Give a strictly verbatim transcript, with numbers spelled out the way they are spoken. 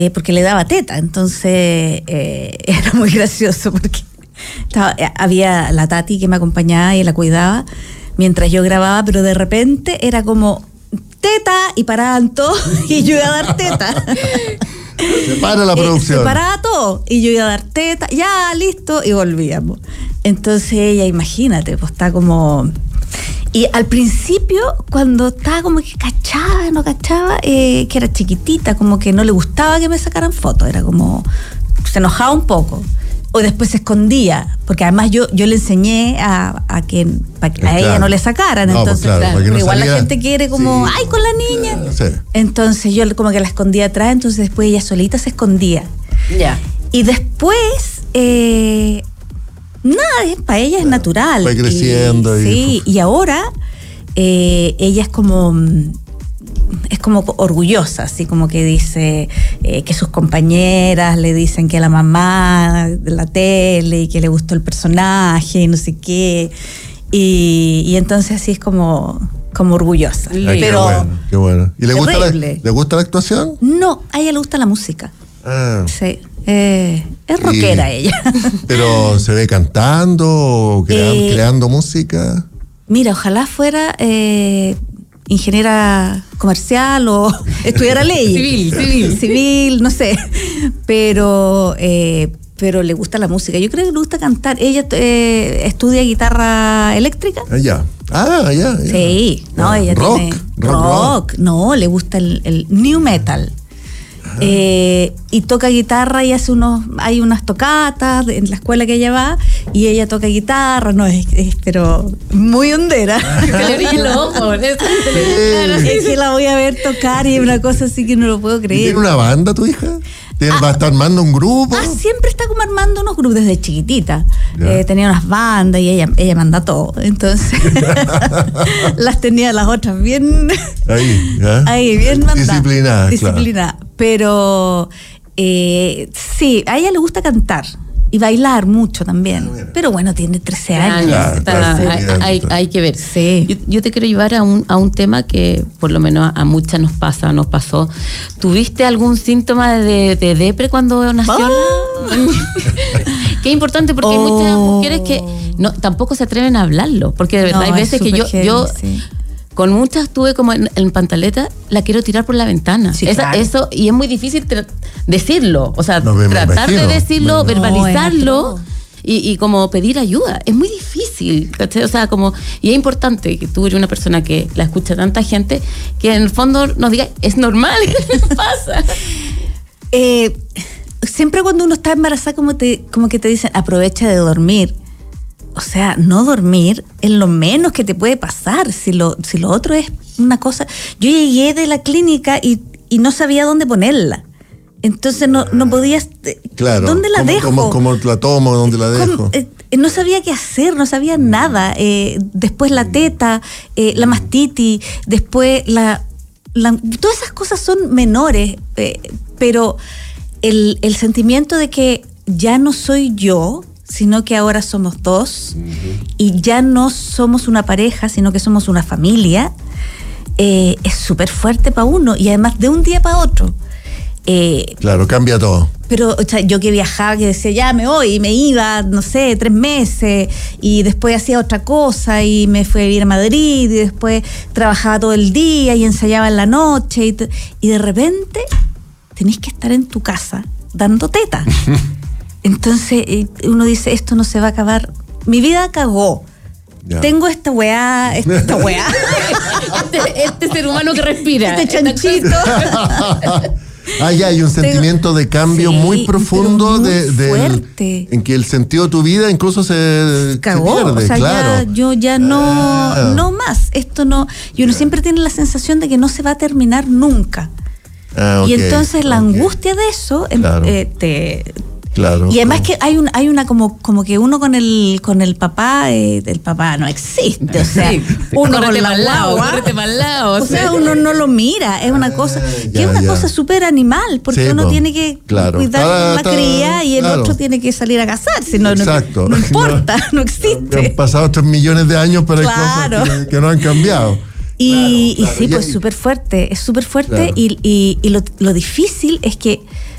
eh, porque le daba teta, entonces eh, era muy gracioso porque estaba, eh, había la Tati que me acompañaba y la cuidaba mientras yo grababa, pero de repente era como teta y paraban todo y yo iba a dar teta. Se para la producción. Se paraba todo y yo iba a dar teta, ya, listo, y volvíamos. Entonces ella, imagínate, pues está como... Y al principio, cuando estaba como que cachaba, no cachaba, eh, que era chiquitita, como que no le gustaba que me sacaran fotos, era como... se enojaba un poco. O después se escondía, porque además yo yo le enseñé a, a que a, a claro. ella no le sacaran, no, entonces pues claro, pero no igual salía. La gente quiere como, sí, ay, con la niña. Claro, sí. Entonces yo como que la escondía atrás, entonces después ella solita se escondía. Ya. Y después, eh, nada, para ella es natural. Fue creciendo. Y, y, sí, y ahora eh, ella es como... es como orgullosa, así como que dice eh, que sus compañeras le dicen que la mamá de la tele y que le gustó el personaje y no sé qué, y, y entonces así es como, como orgullosa. Ay, pero qué bueno, qué bueno. ¿Y le gusta, la, terrible. le gusta la actuación? No, a ella le gusta la música. Ah. Sí, eh, es rockera Y, ella. ¿Pero se ve cantando o crea, Eh, creando música? Mira, ojalá fuera eh, ingeniera comercial o estudiara leyes. Civil, civil. Civil, no sé. Pero, eh, pero le gusta la música. Yo creo que le gusta cantar. Ella eh, estudia guitarra eléctrica. Ah, ya. Ah, ya, ya. Sí, no, Ya. ella rock, tiene rock, rock. rock. No, le gusta el, el new metal. Eh, y toca guitarra y hace unos, hay unas tocatas en la escuela que ella va y ella toca guitarra, no es, es pero muy hondera. Se le brillan los ojos. Se le- claro, sí, Es que la voy a ver tocar y es una cosa así que no lo puedo ¿Y creer. tiene una banda tu hija? ¿Tiene, Ah. ¿Va a estar armando un grupo? Ah, siempre está como armando unos grupos desde chiquitita. Ya. Eh, tenía unas bandas y ella, ella manda todo. Entonces, las tenía las otras bien, Ahí, ¿ya? ahí, bien mandadas. Disciplinada, Disciplinada. Pero eh, sí, a ella le gusta cantar y bailar mucho también. Ah, mira. Pero bueno, tiene trece años. Claro, está- claro, hay, sí, hay- claro. hay que ver. Sí. Yo, yo te quiero llevar a un, a un tema que por lo menos a, a muchas nos pasa, nos pasó. ¿Tuviste algún síntoma de, de depre cuando nació? Qué importante porque hay muchas Oh. mujeres que no tampoco se atreven a hablarlo, porque de verdad No, hay es veces que yo, súper yo heavy, sí. con muchas tuve como en, en pantaleta, la quiero tirar por la ventana. Sí, Esa- claro. Eso, y es muy difícil tra- decirlo, o sea, No, me- me tratar imagino. de decirlo, No, verbalizarlo. es atroz. Y, y como pedir ayuda, es muy difícil, ¿cachai? O sea, como, y es importante que tú eres una persona que la escucha tanta gente, que en el fondo nos diga, es normal, ¿qué le pasa? Eh, siempre cuando uno está embarazada, como, te, como que te dicen, aprovecha de dormir. O sea, no dormir es lo menos que te puede pasar. Si lo, si lo otro es una cosa... Yo llegué de la clínica y, y no sabía dónde ponerla. Entonces no, no podías... Claro. ¿Dónde la ¿Cómo, dejo? ¿Cómo, cómo la tomo? ¿Dónde la dejo? ¿Cómo? Eh, no sabía qué hacer, no sabía nada. Eh, después la teta, eh, la mastitis, después la, la... Todas esas cosas son menores, eh, pero el, el sentimiento de que ya no soy yo, sino que ahora somos dos, uh-huh. y ya no somos una pareja, sino que somos una familia, eh, es súper fuerte para uno, y además de un día para otro. Eh, claro, cambia todo. Pero o sea, yo que viajaba, que decía, ya me voy, y me iba, no sé, tres meses, y después hacía otra cosa, y me fui a vivir a Madrid, y después trabajaba todo el día, y ensayaba en la noche, y, t- y de repente tenés que estar en tu casa dando teta. Entonces uno dice, esto no se va a acabar, mi vida cagó. Ya. Tengo esta weá, esta weá. este, este ser humano que respira. Este chanchito. Ah, ya, hay un sentimiento de cambio sí, muy profundo muy de, de fuerte. El, en que el sentido de tu vida incluso se, Cagó, se pierde, o sea, claro. Ya, yo ya no, ah. no más, esto no, y uno yeah. siempre tiene la sensación de que no se va a terminar nunca. Ah, okay, y entonces la okay. angustia de eso claro. eh, te... Claro, y además claro. que hay un, hay una como, como que uno con el con el papá, eh, el papá no existe, o sea, sí, uno córrete con la mal lado, guagua, córrete mal lado, o sea, uno no lo mira, es una ah, cosa, ya, que es una ya. cosa súper animal, porque sí, uno po. tiene que claro. cuidar Cada, la cada, cría y el claro. otro tiene que salir a casarse, no, Exacto. no, no importa, no, no existe. Han pasado tres millones de años, pero claro. hay cosas que, que no han cambiado. Y, Claro, y claro. sí, Y pues ahí- súper fuerte, es súper fuerte Claro. y, y, y lo, lo difícil es que